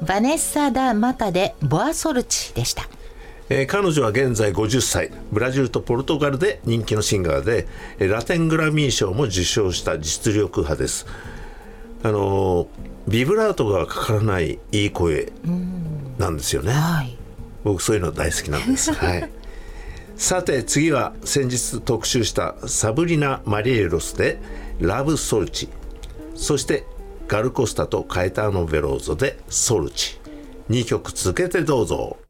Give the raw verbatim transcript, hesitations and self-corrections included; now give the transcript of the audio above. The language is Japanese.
バネッサ・ダ・マタでボアソルチでした。 えー、彼女は現在ごじゅっさい、ブラジルとポルトガルで人気のシンガーで、ラテングラミー賞も受賞した実力派です。あのー、ビブラートがかからないいい声なんですよね。 はい、 僕そういうの大好きなんです、はい、さて次は先日特集したサブリナ・マリエロスでラブ・ソルチ、そしてガルコスタとカエターノ・ベローゾでソルチ、にきょく続けてどうぞ。